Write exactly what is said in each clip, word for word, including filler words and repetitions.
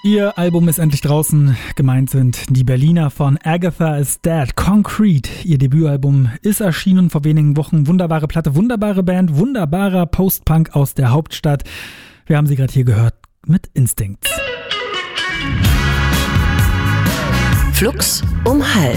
Ihr Album ist endlich draußen. Gemeint sind die Berliner von Agatha is Dead, Concrete. Ihr Debütalbum ist erschienen vor wenigen Wochen. Wunderbare Platte, wunderbare Band, wunderbarer Post-Punk aus der Hauptstadt. Wir haben sie gerade hier gehört mit Instinct. Flux um halb.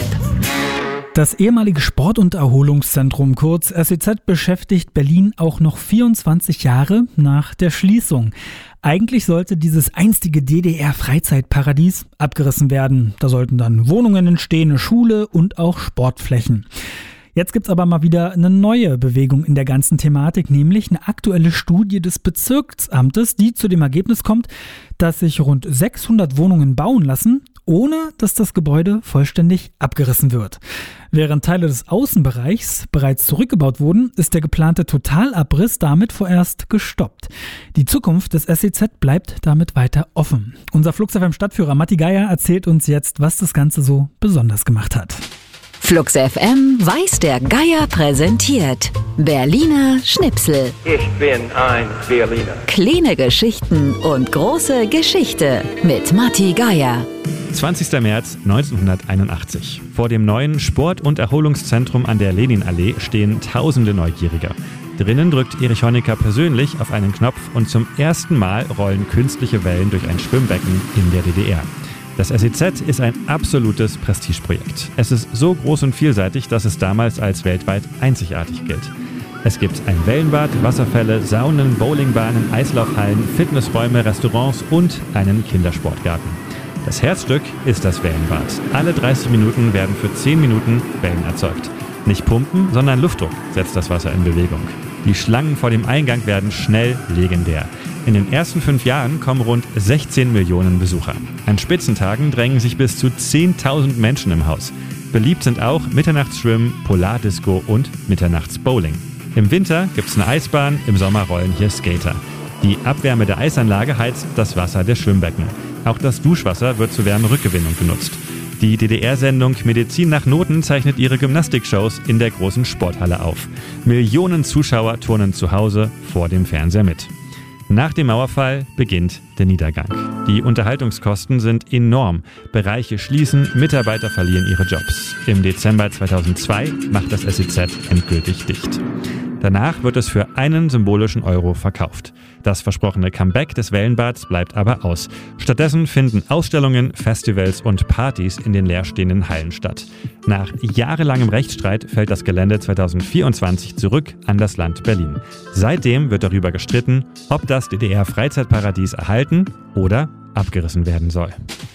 Das ehemalige Sport- und Erholungszentrum, kurz S E Z, beschäftigt Berlin auch noch vierundzwanzig Jahre nach der Schließung. Eigentlich sollte dieses einstige D D R-Freizeitparadies abgerissen werden. Da sollten dann Wohnungen entstehen, eine Schule und auch Sportflächen. Jetzt gibt's aber mal wieder eine neue Bewegung in der ganzen Thematik, nämlich eine aktuelle Studie des Bezirksamtes, die zu dem Ergebnis kommt, dass sich rund sechshundert Wohnungen bauen lassen, ohne dass das Gebäude vollständig abgerissen wird. Während Teile des Außenbereichs bereits zurückgebaut wurden, ist der geplante Totalabriss damit vorerst gestoppt. Die Zukunft des S E Z bleibt damit weiter offen. Unser Flux F M Stadtführer Matti Geier erzählt uns jetzt, was das Ganze so besonders gemacht hat. Flux F M weiß der Geier präsentiert. Berliner Schnipsel. Ich bin ein Berliner. Kleine Geschichten und große Geschichte mit Matti Geier. zwanzigster März neunzehnhunderteinundachtzig. Vor dem neuen Sport- und Erholungszentrum an der Leninallee stehen tausende Neugieriger. Drinnen drückt Erich Honecker persönlich auf einen Knopf und zum ersten Mal rollen künstliche Wellen durch ein Schwimmbecken in der D D R. Das S E Z ist ein absolutes Prestigeprojekt. Es ist so groß und vielseitig, dass es damals als weltweit einzigartig gilt. Es gibt ein Wellenbad, Wasserfälle, Saunen, Bowlingbahnen, Eislaufhallen, Fitnessräume, Restaurants und einen Kindersportgarten. Das Herzstück ist das Wellenbad. Alle dreißig Minuten werden für zehn Minuten Wellen erzeugt. Nicht Pumpen, sondern Luftdruck setzt das Wasser in Bewegung. Die Schlangen vor dem Eingang werden schnell legendär. In den ersten fünf Jahren kommen rund sechzehn Millionen Besucher. An Spitzentagen drängen sich bis zu zehntausend Menschen im Haus. Beliebt sind auch Mitternachtsschwimmen, Polardisco und Mitternachtsbowling. Im Winter gibt's eine Eisbahn, im Sommer rollen hier Skater. Die Abwärme der Eisanlage heizt das Wasser der Schwimmbecken. Auch das Duschwasser wird zur Wärmerückgewinnung genutzt. Die D D R-Sendung Medizin nach Noten zeichnet ihre Gymnastikshows in der großen Sporthalle auf. Millionen Zuschauer turnen zu Hause vor dem Fernseher mit. Nach dem Mauerfall beginnt der Niedergang. Die Unterhaltungskosten sind enorm. Bereiche schließen, Mitarbeiter verlieren ihre Jobs. Im Dezember zweitausendzwei macht das S E Z endgültig dicht. Danach wird es für einen symbolischen Euro verkauft. Das versprochene Comeback des Wellenbads bleibt aber aus. Stattdessen finden Ausstellungen, Festivals und Partys in den leerstehenden Hallen statt. Nach jahrelangem Rechtsstreit fällt das Gelände zweitausendvierundzwanzig zurück an das Land Berlin. Seitdem wird darüber gestritten, ob das D D R-Freizeitparadies erhalten oder abgerissen werden soll.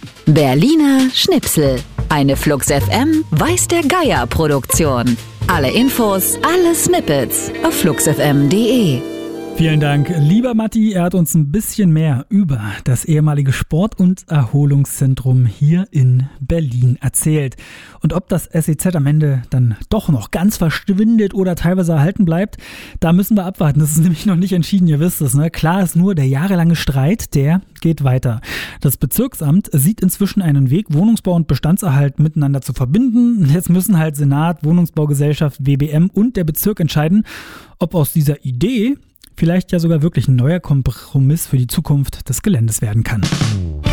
Berliner Schnipsel. Eine Flux F M weiß der Geier Produktion. Alle Infos, alle Snippets auf flux f m punkt d e. Vielen Dank, lieber Matti. Er hat uns ein bisschen mehr über das ehemalige Sport- und Erholungszentrum hier in Berlin erzählt. Und ob das S E Z am Ende dann doch noch ganz verschwindet oder teilweise erhalten bleibt, da müssen wir abwarten. Das ist nämlich noch nicht entschieden, ihr wisst es, ne? Klar ist nur, der jahrelange Streit, der geht weiter. Das Bezirksamt sieht inzwischen einen Weg, Wohnungsbau und Bestandserhalt miteinander zu verbinden. Jetzt müssen halt Senat, Wohnungsbaugesellschaft, W B M und der Bezirk entscheiden, ob aus dieser Idee vielleicht ja sogar wirklich ein neuer Kompromiss für die Zukunft des Geländes werden kann.